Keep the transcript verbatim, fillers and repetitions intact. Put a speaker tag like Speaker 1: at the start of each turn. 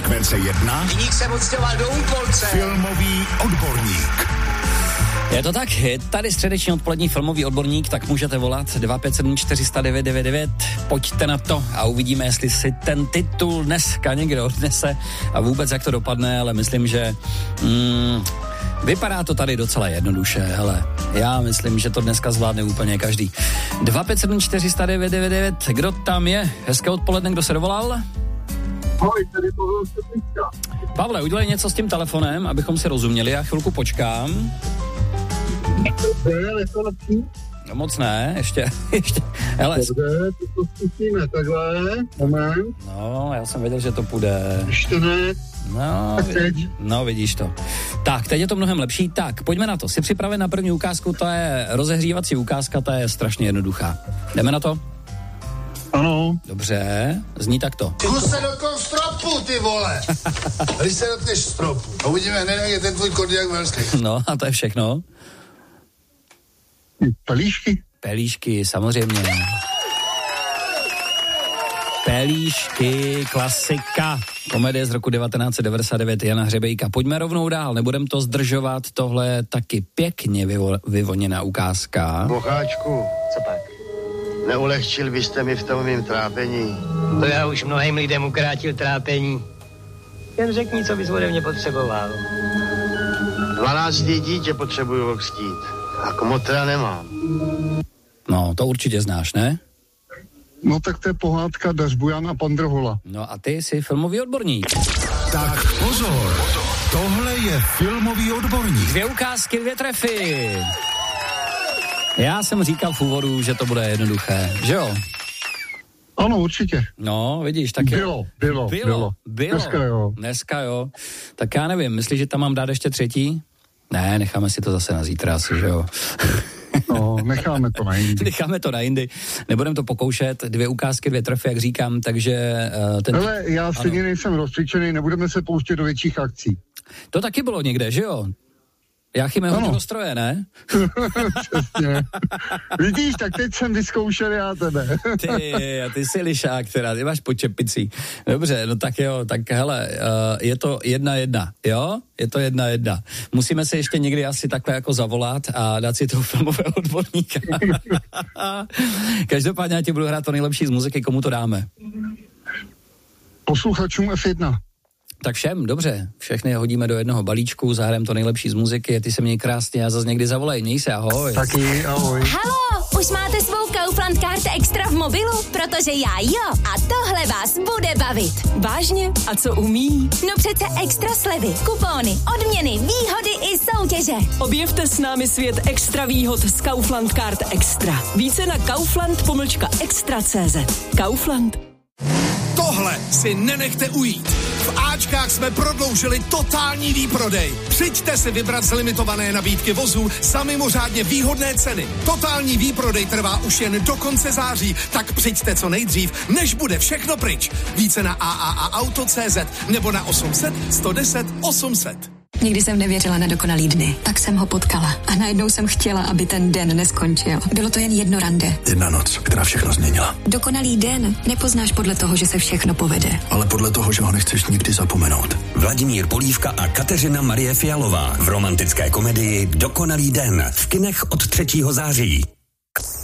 Speaker 1: Frekvence jedna.
Speaker 2: Viník se odstěhoval do Úpolce.
Speaker 1: Filmový odborník.
Speaker 3: Je to tak, je tady středeční odpolední filmový odborník, tak můžete volat dva pět sedm čtyři nula devět devět devět, pojďte na to a uvidíme, jestli si ten titul dneska někdo odnese a vůbec jak to dopadne, ale myslím, že mm, vypadá to tady docela jednoduše, hele, já myslím, že to dneska zvládne úplně každý. dva pět sedm čtyři nula devět devět devět, kdo tam je? Hezké odpoledne, kdo se dovolal?
Speaker 4: Ahoj, tady Pavel Stepnička.
Speaker 3: Pavle, udělej něco s tím telefonem, abychom si rozuměli, já chvilku počkám.
Speaker 4: Je to lepší?
Speaker 3: No moc ne, ještě, ještě, hele.
Speaker 4: Dobře, to zkusíme takhle, moment.
Speaker 3: No, já jsem věděl, že to půjde.
Speaker 4: Ještě ne.
Speaker 3: No, vidí, no, vidíš to. Tak, teď je to mnohem lepší. Tak, pojďme na to. Jsi připraven na první ukázku, to je rozehřívací ukázka, ta je strašně jednoduchá. Jdeme na to?
Speaker 4: Ano.
Speaker 3: Dobře, zní takto.
Speaker 5: Zkus se do toho stropu, ty vole. Když se dotkneš stropu. A uvidíme hned, jak je ten tvůj Kodiaq velský.
Speaker 3: No, a to je všechno.
Speaker 4: Pelíšky?
Speaker 3: Pelíšky, samozřejmě. Pelíšky, klasika. Komedie z roku devatenáct set devadesát devět Jana Hřebejka. Pojďme rovnou dál, nebudem to zdržovat. Tohle je taky pěkně vyvo- vyvoněná ukázka.
Speaker 6: Bocháčku,
Speaker 2: Co pak?
Speaker 6: neulehčil byste mi v tom mým trápení.
Speaker 2: To já už mnohým lidem ukrátil trápení. Jen řekni, co bys ode mě potřeboval.
Speaker 6: Dvanáctý dítě potřebuju okstít. A kmotra nemám.
Speaker 3: No, to určitě znáš, ne?
Speaker 4: No tak to je pohádka Dařbujan a pan Drhola.
Speaker 3: No a ty jsi filmový odborník.
Speaker 1: Tak pozor, tohle je filmový odborník.
Speaker 3: Dvě ukázky, dvě trefy. Já jsem říkal v úvodu, že to bude jednoduché, že jo?
Speaker 4: Ano, určitě.
Speaker 3: No, vidíš, tak
Speaker 4: Bylo,
Speaker 3: jo.
Speaker 4: bylo,
Speaker 3: bylo,
Speaker 4: bylo.
Speaker 3: bylo.
Speaker 4: Dneska jo.
Speaker 3: Dneska jo. Tak já nevím, myslíš, že tam mám dát ještě třetí? Ne, necháme si to zase na zítra asi, že jo?
Speaker 4: No, necháme to na jindy.
Speaker 3: Necháme to na jindy. Nebudem to pokoušet. Dvě ukázky, dvě trefy, jak říkám, takže... Uh, ten...
Speaker 4: Hele, já stejně nejsem rozcvičený, nebudeme se pouštět do větších akcí.
Speaker 3: To taky bylo někde, že jo? Jáchyme hodně do stroje, ne?
Speaker 4: Přesně. Vidíš, tak teď jsem vyzkoušel já tebe.
Speaker 3: Ty, ty jsi lišák, teda, ty máš pod čepicí. Dobře, no tak jo, tak hele, uh, je to jedna jedna, jo? Je to jedna jedna. Musíme se ještě někdy asi takhle jako zavolat a dát si toho filmového odborníka. Každopádně já ti budu hrát to nejlepší z muziky, komu to dáme?
Speaker 4: Posluchačům F jedna.
Speaker 3: Tak všem, dobře, všechny hodíme do jednoho balíčku, zahrajeme to nejlepší z muziky, ty se měj krásně a zase někdy zavolej, měj se, ahoj.
Speaker 4: Taky, ahoj.
Speaker 7: Haló, už máte svou Kaufland Card Extra v mobilu? Protože já jo a tohle vás bude bavit.
Speaker 8: Vážně? A co umí?
Speaker 7: No přece extra slevy, kupóny, odměny, výhody i soutěže.
Speaker 8: Objevte s námi svět extra výhod z Kaufland Card Extra. Více na kaufland pomlčka extra tečka cé zet. Kaufland.
Speaker 9: Tohle si nenechte ujít. V Ačkách jsme prodloužili totální výprodej. Přijďte si vybrat z limitované nabídky vozů za mimořádně výhodné ceny. Totální výprodej trvá už jen do konce září, tak přijďte co nejdřív, než bude všechno pryč. Více na a a a auto tečka cé zet nebo na osm set, sto deset, osm set.
Speaker 10: Nikdy jsem nevěřila na dokonalý dny. Tak jsem ho potkala a najednou jsem chtěla, aby ten den neskončil. Bylo to jen jedno rande.
Speaker 1: Jedna noc, která všechno změnila.
Speaker 10: Dokonalý den nepoznáš podle toho, že se všechno povede.
Speaker 1: Ale podle toho, že ho nechceš nikdy zapomenout.
Speaker 11: Vladimír Polívka a Kateřina Marie Fialová v romantické komedii Dokonalý den v kinech od třetího září.